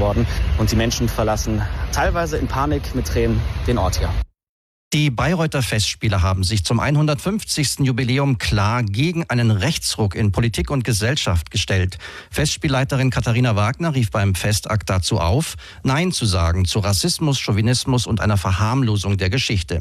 geworden. Und die Menschen verlassen teilweise in Panik mit Tränen den Ort hier. Die Bayreuther Festspiele haben sich zum 150. Jubiläum klar gegen einen Rechtsruck in Politik und Gesellschaft gestellt. Festspielleiterin Katharina Wagner rief beim Festakt dazu auf, Nein zu sagen zu Rassismus, Chauvinismus und einer Verharmlosung der Geschichte.